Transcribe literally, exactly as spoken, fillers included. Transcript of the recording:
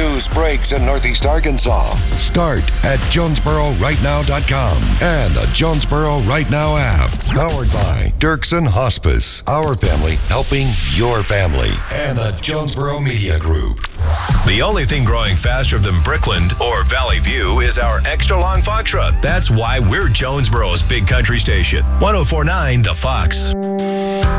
news breaks in Northeast Arkansas. Start at Jonesboro Right Now dot com and the Jonesboro Right Now app. Powered by Dirksen Hospice. Our family helping your family. And the Jonesboro Media Group. The only thing growing faster than Brickland or Valley View is our extra long Foxtrot. That's why we're Jonesboro's big country station. one oh four point nine The Fox.